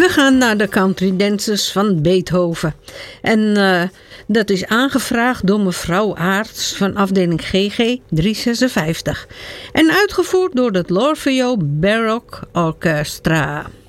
We gaan naar de Country Dances van Beethoven. En dat is aangevraagd door mevrouw Aarts van afdeling GG 356. En uitgevoerd door het L'Orfeo Baroque Orchestra.